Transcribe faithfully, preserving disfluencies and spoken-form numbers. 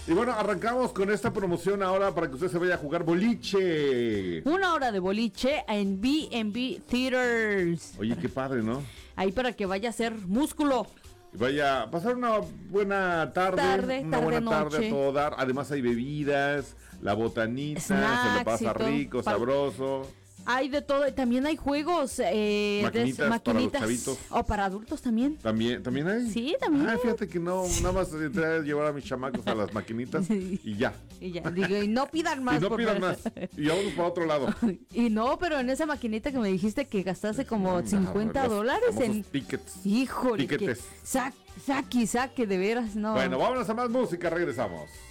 Y bueno, arrancamos con esta promoción ahora para que usted se vaya a jugar boliche. Una hora de boliche en B and B Theaters. Oye, qué padre, ¿no? Ahí para que vaya a hacer músculo. Vaya a pasar una buena tarde, Tarde, una tarde, buena noche. tarde a todo dar. Además hay bebidas, la botanita, Snacks se lo y pasa todo. rico, Pa- sabroso. Hay de todo, y también hay juegos, eh, Maquinitas de, para los maquinitas. chavitos. O para adultos también. También, también hay. Sí, también. Ah, fíjate que no, nada más entré a llevar a mis chamacos a las maquinitas y ya. Y ya, digo, y no pidan más. Y no por pidan favor. más. Y vámonos para otro lado. Y no, pero en esa maquinita que me dijiste que gastaste como cincuenta Los dólares famosos en... tickets. Híjole, que Tiquetes. sa- saque, saque, de veras, no. Bueno, vámonos a más música, regresamos.